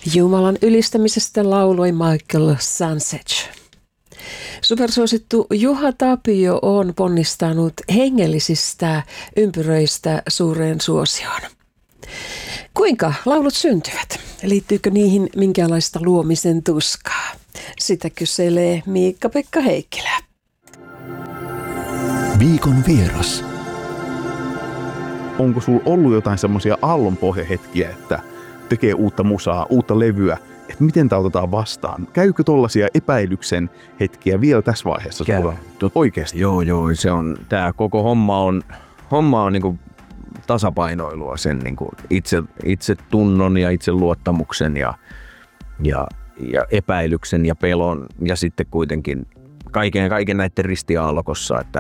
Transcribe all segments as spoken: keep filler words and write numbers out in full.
Jumalan ylistämisestä lauloi Michael Sanchez. Supersuosittu Juha Tapio on ponnistanut hengellisistä ympyröistä suureen suosioon. Kuinka laulut syntyvät? Liittyykö niihin minkäänlaista luomisen tuskaa? Sitä kyselee Miikka-Pekka Heikkilä. Viikon vieras. Onko sulla ollut jotain semmoisia aallonpohjahetkiä, että tekee uutta musaa, uutta levyä, että miten tämä otetaan vastaan? Käykö tollaisia epäilyksen hetkiä vielä tässä vaiheessa sulla? Oikeasti? Joo, joo. Se on, tää koko homma on, homma on niinku tasapainoilua sen niinku itse, itse tunnon ja itse luottamuksen ja, ja, ja epäilyksen ja pelon ja sitten kuitenkin kaiken, kaiken näiden ristiaallokossa, että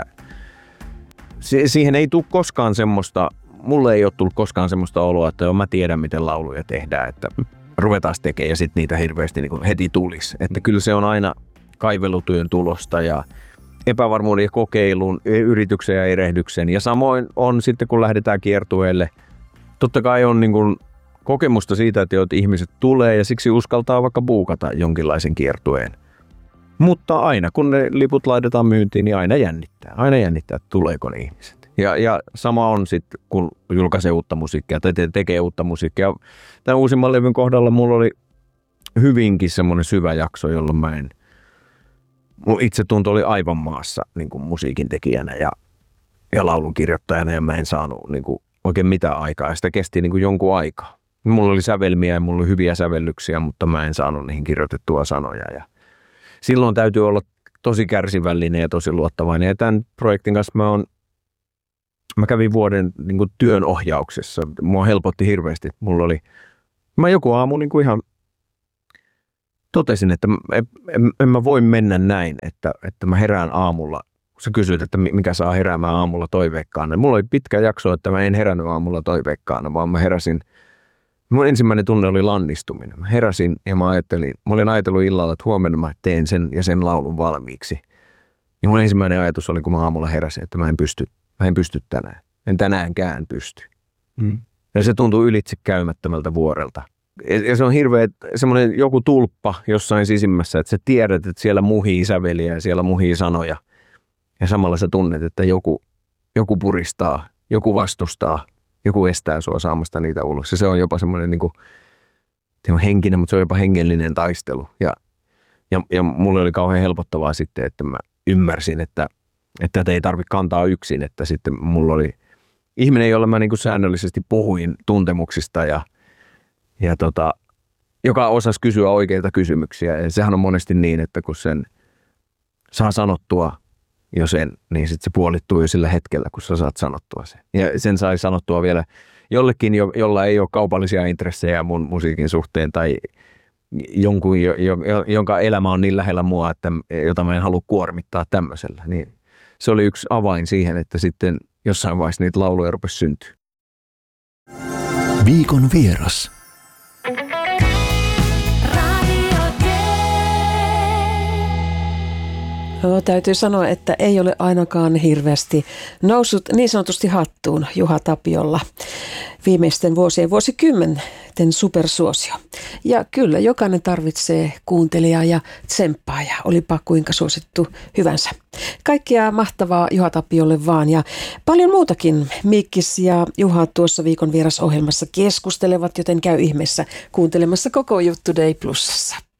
siihen ei tule koskaan semmoista, mulle ei ole tullut koskaan semmoista oloa, että joo, mä tiedän miten lauluja tehdään, että ruvetaan tekemään ja sitten niitä hirveästi niin kuin heti tulisi. Että kyllä se on aina kaivelutyön tulosta ja epävarmuuden ja kokeilun, yrityksen ja erehdyksen. Ja samoin on sitten kun lähdetään kiertueelle, totta kai on niin kuin kokemusta siitä, että ihmiset tulee ja siksi uskaltaa vaikka buukata jonkinlaisen kiertueen. Mutta aina kun ne liput laitetaan myyntiin, niin aina jännittää. Aina jännittää, että tuleeko ne ihmiset. Ja, ja sama on sitten, kun julkaisee uutta musiikkia tai te- tekee uutta musiikkia. Tämän uusimman levyn kohdalla mulla oli hyvinkin semmoinen syvä jakso, jolloin mä en... Mun itsetunto oli aivan maassa niin kuin musiikin tekijänä ja, ja laulun kirjoittajana ja mä en saanut niin kuin oikein mitään aikaa. Ja sitä kesti niin kuin jonkun aikaa. Mulla oli sävelmiä ja mulla oli hyviä sävellyksiä, mutta mä en saanut niihin kirjoitettua sanoja ja silloin täytyy olla tosi kärsivällinen ja tosi luottavainen. Ja tämän projektin kanssa mä, on, mä kävin vuoden niin kuin työn ohjauksessa. Mua helpotti hirveästi. Mulla oli, mä joku aamu niin kuin ihan totesin, että en, en, en mä voi mennä näin, että, että mä herään aamulla. Kun sä kysyit, että mikä saa heräämään aamulla toiveikkaana. Mulla oli pitkä jakso, että mä en herännyt aamulla toiveikkaana, vaan mä heräsin. Mun ensimmäinen tunne oli lannistuminen. Mä heräsin ja mä ajattelin, mä olin ajatellut illalla, että huomenna mä teen sen ja sen laulun valmiiksi. Ja mun ensimmäinen ajatus oli, kun mä aamulla heräsin, että mä en pysty, mä en pysty tänään. En tänäänkään pysty. Mm. Ja se tuntui ylitse käymättömältä vuorelta. Ja se on hirveä semmoinen joku tulppa jossain sisimmässä, että sä tiedät, että siellä muhii säveliä ja siellä muhii sanoja. Ja samalla sä tunnet, että joku, joku puristaa, joku vastustaa. Joku estää sua saamasta niitä ulos. Ja se on jopa semmoinen niin kuin, henkinen, mutta se on jopa hengellinen taistelu. Ja, ja, ja mulle oli kauhean helpottavaa sitten, että mä ymmärsin, että, että tätä ei tarvitse kantaa yksin. Että sitten mulla oli ihminen, jolla mä niin kuin säännöllisesti puhuin tuntemuksista ja, ja tota, joka osasi kysyä oikeita kysymyksiä. Ja sehän on monesti niin, että kun sen saa sanottua, jo sen, niin sitten se puolittuu jo sillä hetkellä, kun sä saat sanottua sen. Ja sen sai sanottua vielä jollekin, jo, jolla ei ole kaupallisia intressejä mun musiikin suhteen tai jonkun, jo, jo, jonka elämä on niin lähellä mua, että, jota mä en halua kuormittaa tämmöisellä. Niin se oli yksi avain siihen, että sitten jossain vaiheessa niitä lauluja rupesi syntyä. Viikon vieras. No, täytyy sanoa, että ei ole ainakaan hirveästi noussut niin sanotusti hattuun Juha Tapiolla viimeisten vuosien vuosikymmenten supersuosio. Ja kyllä jokainen tarvitsee kuuntelijaa ja tsemppaajaa, olipa kuinka suosittu hyvänsä. Kaikkia mahtavaa Juha Tapiolle vaan ja paljon muutakin. Mikkis ja Juha tuossa Viikon vierasohjelmassa keskustelevat, joten käy ihmeessä kuuntelemassa koko juttu Day Plusassa.